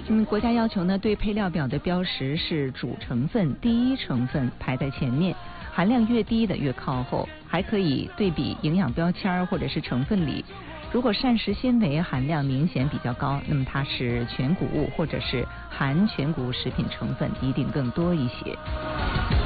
国家要求呢，对配料表的标识是主成分、第一成分排在前面，含量越低的越靠后，还可以对比营养标签或者是成分里。如果膳食纤维含量明显比较高，那么它是全谷物或者是含全谷食品成分一定更多一些。